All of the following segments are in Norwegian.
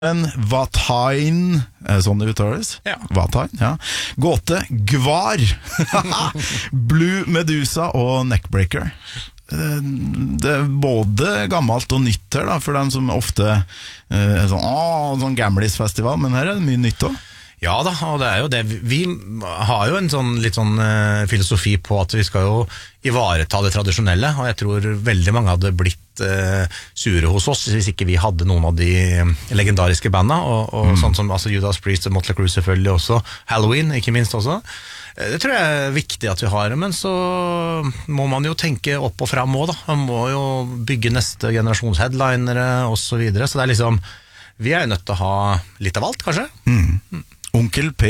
Watain, sånn det uttales? Ja. Watain, ja. Gåte, Gvar, Blue Medusa og Neckbreaker. Det er både gammelt og nytt her da, for dem som ofte er sånn gamlis-festival, men her er det mye nytt også. Ja da, og det er jo det. Vi har jo en sånn litt sånn filosofi på at vi skal jo ivareta det tradisjonelle, og jeg tror veldig mange hadde blitt sure hos oss hvis ikke vi hadde noen av de legendariske bandene, og sånn som altså Judas Priest og Motley Crue selvfølgelig også, Halloween ikke minst også. Det tror jeg er viktig at vi har, men så må man jo tenke opp og frem også da. Man må jo bygge neste generasjons headlinere og så videre, så det er liksom, vi er jo nødt til å ha litt av alt kanskje. Onkel P,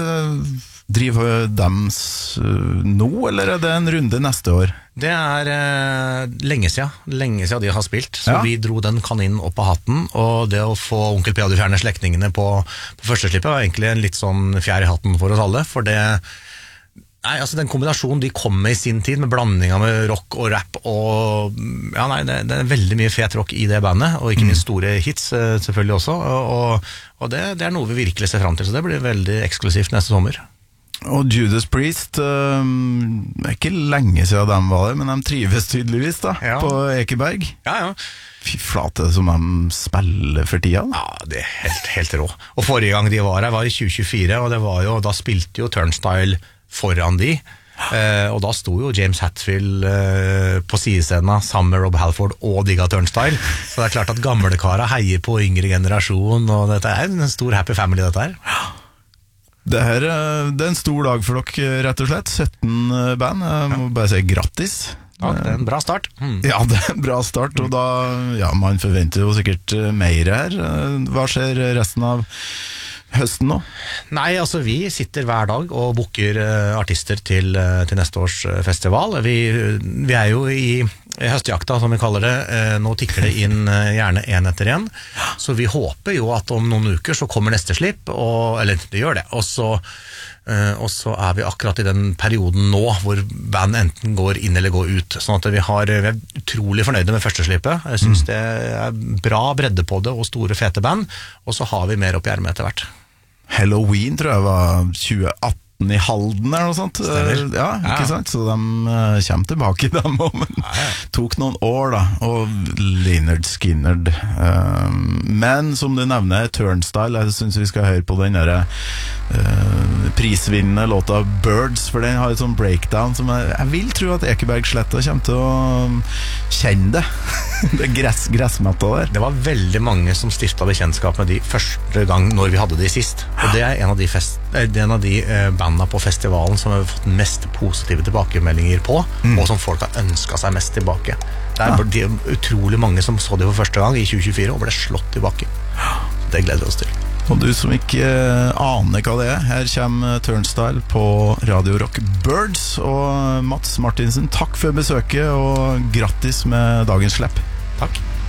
driver dems nå, eller er det en runde neste år? Det er lenge siden de har spilt, så vi dro den kaninen opp av hatten, og det å få Onkel P og de fjerne slektningene på første slippet var egentlig en litt sånn fjær i hatten for oss alle, for det nei, altså den kombinasjonen de kom med i sin tid, med blandinga med rock og rap og ja, nei, det er veldig mye fet rock i det bandet, og ikke minst store hits selvfølgelig også, og det er noe vi virkelig ser frem til, så det blir veldig eksklusivt neste sommer. Og Judas Priest, ikke lenge siden de var der, men de trives tydeligvis da, på Ekeberg. Ja. Fy flate som de spiller for tida. Ja, det er helt rå. Og forrige gang de var her var i 2024, og det var jo, da spilte jo Turnstile foran de, og da sto jo James Hetfield på sidescenen sammen med Rob Halford og digga Turnstile, så det er klart at gamle karer heier på yngre generasjon, og dette er en stor happy family dette her. Det er en stor dag for dere, rett og slett. 17 band, jeg må bare si grattis. Ja, det er en bra start. Ja, det er en bra start, og da, ja, man forventer jo sikkert mer her. Hva skjer resten av høsten nå? Nei, altså vi sitter hver dag og booker artister til neste års festival. Vi er jo i høstjakta, som vi kaller det. Nå tikker det inn gjerne en etter en. Så vi håper jo at om noen uker så kommer neste slipp, eller det gjør det. Og så er vi akkurat i den perioden nå hvor band enten går inn eller går ut. Sånn at vi er utrolig fornøyde med første slippet. Jeg synes det er bra bredde på det og store fete band. Og så har vi mer opp i ermet etter hvert. Halloween tror jeg var 2018 i Halden eller noe sånt. Ja, ikke sant? Så de kommer tilbake, de også, men tok noen år da, og Lynyrd Skynyrd. Men som du nevner, Turnstile, jeg synes vi skal høre på den der prisvinnende låta Birds, for den har et sånn breakdown som jeg vil tro at Ekebergsletta kommer til å kjenne det. Det gressmatta der. Det var veldig mange som stiftet bekjentskap med de første gang når vi hadde de sist, og det er en av de bandene på festivalen som har fått mest positive tilbakemeldinger på, og som folk har ønsket seg mest tilbake. Det er utrolig mange som så det for første gang i 2024 og ble slått tilbake. Det gleder vi oss til. Og du som ikke aner hva det er, her kommer Turnstile på Radio Rock Birds, og Mats Martinsen, takk for besøket og grattis med dagens slipp. Takk.